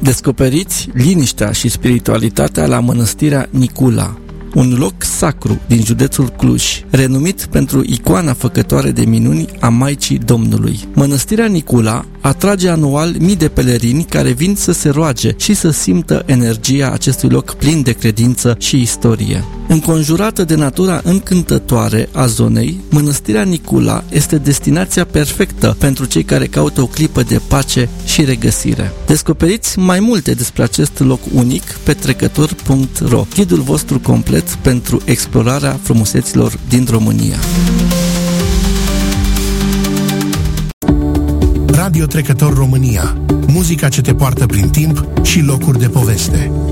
Descoperiți liniștea și spiritualitatea la Mănăstirea Nicula, un loc sacru din județul Cluj, renumit pentru icoana făcătoare de minuni a Maicii Domnului. Mănăstirea Nicula atrage anual mii de pelerini care vin să se roage și să simtă energia acestui loc plin de credință și istorie. Înconjurată de natura încântătoare a zonei, Mănăstirea Nicula este destinația perfectă pentru cei care caută o clipă de pace și regăsire. Descoperiți mai multe despre acest loc unic pe trecător.ro, ghidul vostru complet pentru explorarea frumuseților din România. Radio Trecător România. Muzica ce te poartă prin timp și locuri de poveste.